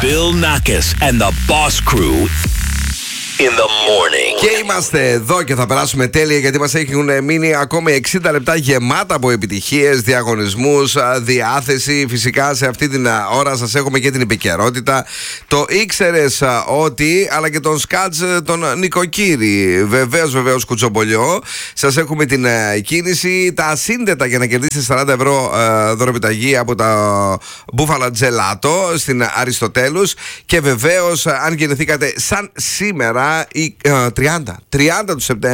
Bill Nackis and the Boss Crew in the morning. Και είμαστε εδώ και θα περάσουμε τέλεια, γιατί μας έχουν μείνει ακόμη 60 λεπτά γεμάτα από επιτυχίες, διαγωνισμούς, διάθεση. Φυσικά σε αυτή την ώρα σας έχουμε και την επικαιρότητα. Το ήξερες ότι, αλλά και τον σκάτς τον νοικοκύρη. Βεβαίως κουτσομπολιό. Σας έχουμε την κίνηση, τα σύνδετα για να κερδίσετε 40 ευρώ δωρεπιταγή από τα Μπούφαλα Τζελάτο στην Αριστοτέλους. Και βεβαίως, αν γεννηθήκατε σαν σήμερα, 30 του Σεπτέμβρη,